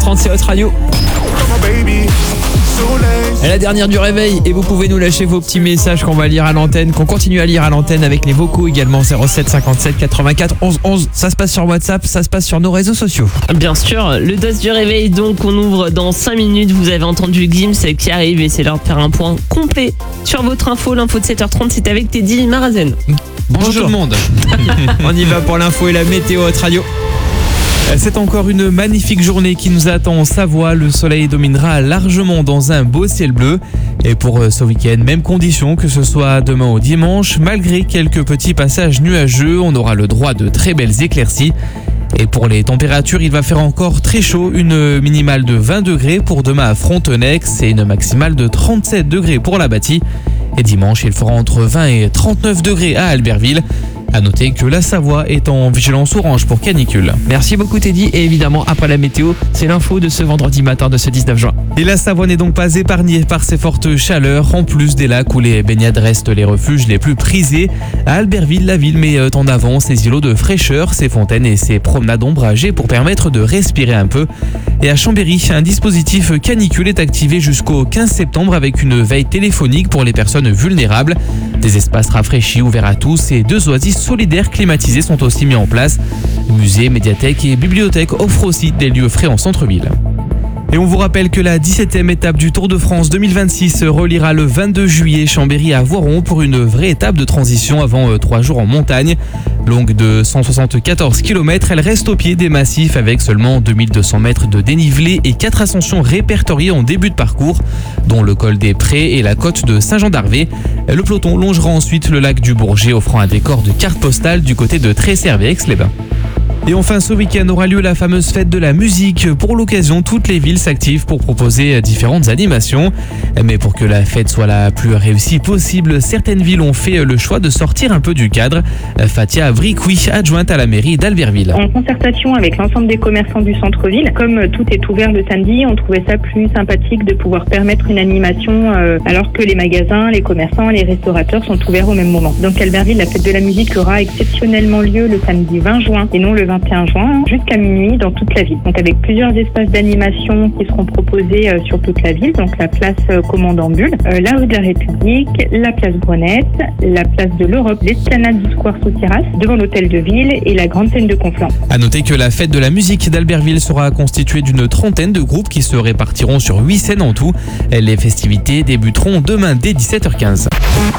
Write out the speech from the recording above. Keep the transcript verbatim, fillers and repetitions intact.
trente, c'est votre radio. Et la dernière du réveil, et vous pouvez nous lâcher vos petits messages qu'on va lire à l'antenne, qu'on continue à lire à l'antenne avec les vocaux également. Zéro sept cinquante-sept quatre-vingt-quatre onze onze. Ça se passe sur WhatsApp, ça se passe sur nos réseaux sociaux. Bien sûr, le dos du réveil, donc on ouvre dans cinq minutes. Vous avez entendu Gims qui arrive et c'est l'heure de faire un point complet sur votre info. L'info de sept heures trente, c'est avec Teddy Marazen. Bonjour, Bonjour tout le monde. On y va pour l'info et la météo à radio. C'est encore une magnifique journée qui nous attend en Savoie. Le soleil dominera largement dans un beau ciel bleu. Et pour ce week-end, même condition que ce soit demain ou dimanche. Malgré quelques petits passages nuageux, on aura le droit de très belles éclaircies. Et pour les températures, il va faire encore très chaud. Une minimale de vingt degrés pour demain à Frontenex et une maximale de trente-sept degrés pour la Bâtie. Et dimanche, il fera entre vingt et trente-neuf degrés à Albertville. À noter que la Savoie est en vigilance orange pour canicule. Merci beaucoup Teddy, et évidemment après la météo, c'est l'info de ce vendredi matin de ce dix-neuf juin. Et la Savoie n'est donc pas épargnée par ces fortes chaleurs, en plus des lacs où les baignades restent les refuges les plus prisés. À Albertville, la ville met en avant ses îlots de fraîcheur, ses fontaines et ses promenades ombragées pour permettre de respirer un peu. Et à Chambéry, un dispositif canicule est activé jusqu'au quinze septembre avec une veille téléphonique pour les personnes vulnérables. Des espaces rafraîchis ouverts à tous et deux oasis solidaires climatisés sont aussi mis en place. Musées, médiathèques et bibliothèques offrent aussi des lieux frais en centre-ville. Et on vous rappelle que la dix-septième étape du Tour de France deux mille vingt-six reliera le vingt-deux juillet Chambéry à Voiron pour une vraie étape de transition avant trois jours en montagne. Longue de cent soixante-quatorze kilomètres, elle reste au pied des massifs avec seulement deux mille deux cents mètres de dénivelé et quatre ascensions répertoriées en début de parcours, dont le col des Prés et la côte de Saint-Jean-d'Arvé. Le peloton longera ensuite le lac du Bourget, offrant un décor de carte postale du côté de Tresserre et Aix-les-Bains. Et enfin, ce week-end aura lieu la fameuse fête de la musique. Pour l'occasion, toutes les villes s'activent pour proposer différentes animations. Mais pour que la fête soit la plus réussie possible, certaines villes ont fait le choix de sortir un peu du cadre. Fatia Vricoui, adjointe à la mairie d'Albertville. En concertation avec l'ensemble des commerçants du centre-ville, comme tout est ouvert le samedi, on trouvait ça plus sympathique de pouvoir permettre une animation euh, alors que les magasins, les commerçants, les restaurateurs sont ouverts au même moment. Donc Albertville, la fête de la musique aura exceptionnellement lieu le samedi vingt juin et non le vingt et un juin jusqu'à minuit dans toute la ville. Donc avec plusieurs espaces d'animation qui seront proposés euh, sur toute la ville, donc la place euh, Commandant Bulle, euh, la rue de la République, la place Grenette, la place de l'Europe, l'esplanade du square sous terrasse, devant l'hôtel de ville et la grande scène de Conflans. À noter que la fête de la musique d'Albertville sera constituée d'une trentaine de groupes qui se répartiront sur huit scènes en tout. Les festivités débuteront demain dès dix-sept heures quinze.